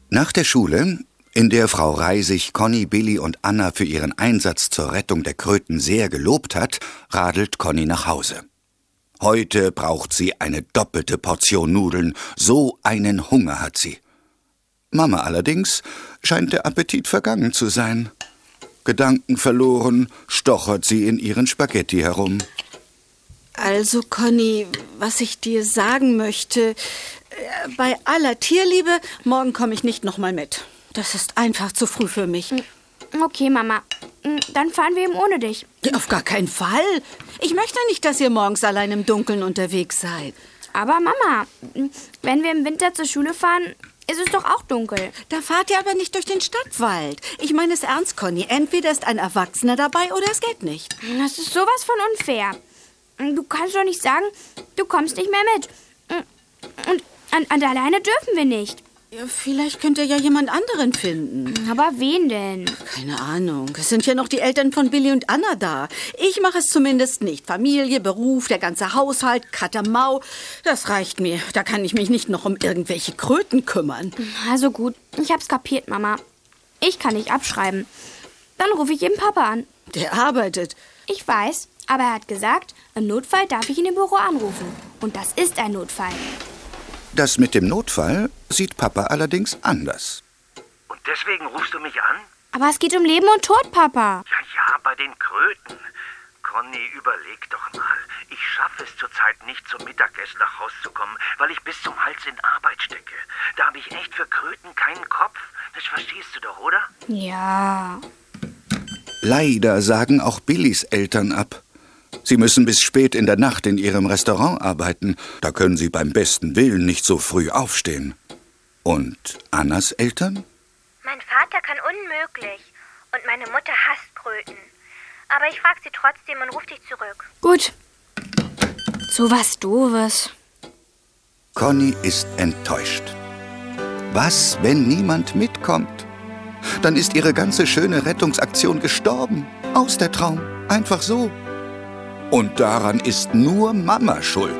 Nach der Schule, in der Frau Reisig Conny, Billy und Anna für ihren Einsatz zur Rettung der Kröten sehr gelobt hat, radelt Conny nach Hause. Heute braucht sie eine doppelte Portion Nudeln, so einen Hunger hat sie. Mama allerdings scheint der Appetit vergangen zu sein. Gedankenverloren stochert sie in ihren Spaghetti herum. Also, Conny, was ich dir sagen möchte, bei aller Tierliebe, morgen komme ich nicht nochmal mit. Das ist einfach zu früh für mich. Okay, Mama. Dann fahren wir eben ohne dich. Ja, auf gar keinen Fall. Ich möchte nicht, dass ihr morgens allein im Dunkeln unterwegs seid. Aber Mama, wenn wir im Winter zur Schule fahren, ist es doch auch dunkel. Da fahrt ihr aber nicht durch den Stadtwald. Ich meine es ernst, Conny. Entweder ist ein Erwachsener dabei oder es geht nicht. Das ist sowas von unfair. Du kannst doch nicht sagen, du kommst nicht mehr mit. Und alleine dürfen wir nicht. Ja, vielleicht könnt ihr ja jemand anderen finden. Aber wen denn? Keine Ahnung. Es sind ja noch die Eltern von Billy und Anna da. Ich mache es zumindest nicht. Familie, Beruf, der ganze Haushalt, Katamau. Das reicht mir. Da kann ich mich nicht noch um irgendwelche Kröten kümmern. Also gut, ich hab's kapiert, Mama. Ich kann nicht abschreiben. Dann rufe ich eben Papa an. Der arbeitet. Ich weiß, aber er hat gesagt, im Notfall darf ich ihn im Büro anrufen. Und das ist ein Notfall. Das mit dem Notfall sieht Papa allerdings anders. Und deswegen rufst du mich an? Aber es geht um Leben und Tod, Papa. Ja, bei den Kröten. Conny, überleg doch mal. Ich schaffe es zurzeit nicht, zum Mittagessen nach Haus zu kommen, weil ich bis zum Hals in Arbeit stecke. Da habe ich echt für Kröten keinen Kopf. Das verstehst du doch, oder? Ja. Leider sagen auch Billys Eltern ab. Sie müssen bis spät in der Nacht in ihrem Restaurant arbeiten. Da können sie beim besten Willen nicht so früh aufstehen. Und Annas Eltern? Mein Vater kann unmöglich. Und meine Mutter hasst Kröten. Aber ich frage sie trotzdem und rufe dich zurück. Gut. So was Doofes. Conny ist enttäuscht. Was, wenn niemand mitkommt? Dann ist ihre ganze schöne Rettungsaktion gestorben. Aus der Traum. Einfach so. Und daran ist nur Mama schuld.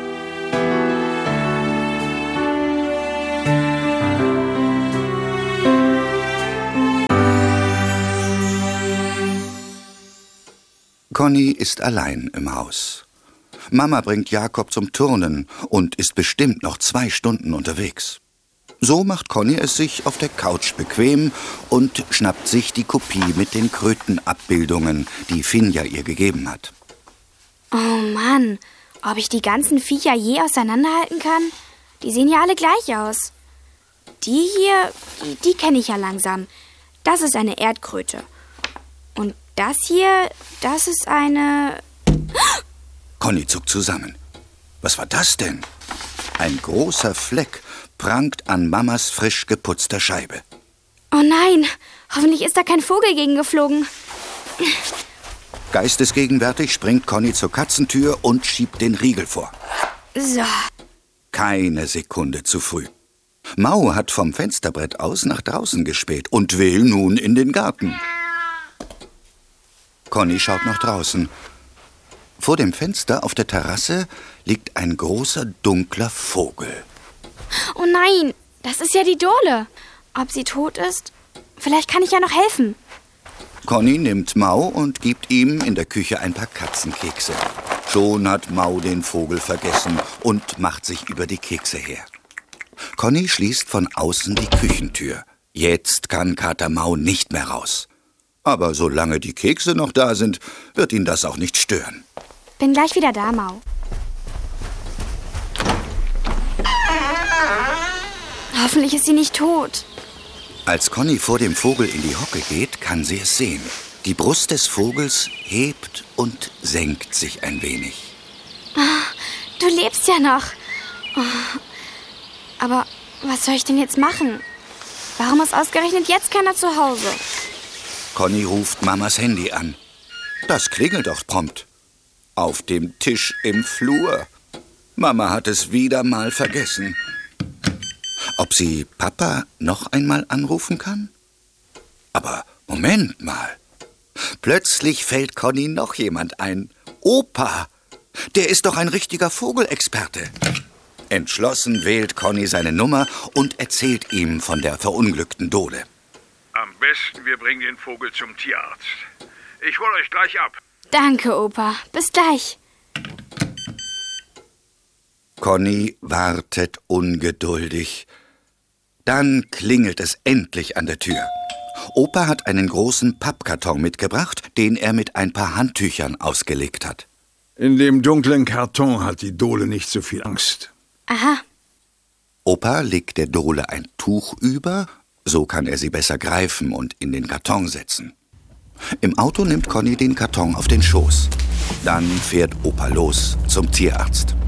Conny ist allein im Haus. Mama bringt Jakob zum Turnen und ist bestimmt noch 2 Stunden unterwegs. So macht Conny es sich auf der Couch bequem und schnappt sich die Kopie mit den Krötenabbildungen, die Finja ihr gegeben hat. Oh Mann, ob ich die ganzen Viecher je auseinanderhalten kann? Die sehen ja alle gleich aus. Die hier, die kenne ich ja langsam. Das ist eine Erdkröte. Und das hier, das ist eine... Conny zuckt zusammen. Was war das denn? Ein großer Fleck prangt an Mamas frisch geputzter Scheibe. Oh nein, hoffentlich ist da kein Vogel gegen geflogen. Geistesgegenwärtig springt Conny zur Katzentür und schiebt den Riegel vor. So. Keine Sekunde zu früh. Mau hat vom Fensterbrett aus nach draußen gespäht und will nun in den Garten. Conny schaut nach draußen. Vor dem Fenster auf der Terrasse liegt ein großer, dunkler Vogel. Oh nein, das ist ja die Dole. Ob sie tot ist? Vielleicht kann ich ja noch helfen. Conny nimmt Mau und gibt ihm in der Küche ein paar Katzenkekse. Schon hat Mau den Vogel vergessen und macht sich über die Kekse her. Conny schließt von außen die Küchentür. Jetzt kann Kater Mau nicht mehr raus. Aber solange die Kekse noch da sind, wird ihn das auch nicht stören. Bin gleich wieder da, Mau. Hoffentlich ist sie nicht tot. Als Conny vor dem Vogel in die Hocke geht, kann sie es sehen. Die Brust des Vogels hebt und senkt sich ein wenig. Du lebst ja noch. Aber was soll ich denn jetzt machen? Warum ist ausgerechnet jetzt keiner zu Hause? Conny ruft Mamas Handy an. Das klingelt auch prompt. Auf dem Tisch im Flur. Mama hat es wieder mal vergessen. Ob sie Papa noch einmal anrufen kann? Aber Moment mal. Plötzlich fällt Conny noch jemand ein. Opa! Der ist doch ein richtiger Vogelexperte. Entschlossen wählt Conny seine Nummer und erzählt ihm von der verunglückten Dole. Am besten, wir bringen den Vogel zum Tierarzt. Ich hol euch gleich ab. Danke, Opa. Bis gleich. Conny wartet ungeduldig. Dann klingelt es endlich an der Tür. Opa hat einen großen Pappkarton mitgebracht, den er mit ein paar Handtüchern ausgelegt hat. In dem dunklen Karton hat die Dole nicht so viel Angst. Aha. Opa legt der Dole ein Tuch über, so kann er sie besser greifen und in den Karton setzen. Im Auto nimmt Conny den Karton auf den Schoß. Dann fährt Opa los zum Tierarzt.